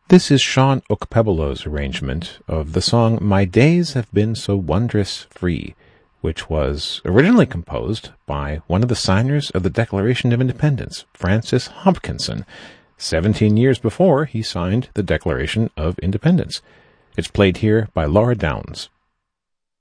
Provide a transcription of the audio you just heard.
This is Sean Okpebolo's arrangement of the song My Days Have Been So Wondrous Free, which was originally composed by one of the signers of the Declaration of Independence, Francis Hopkinson, 17 years before he signed the Declaration of Independence. It's played here by Laura Downs.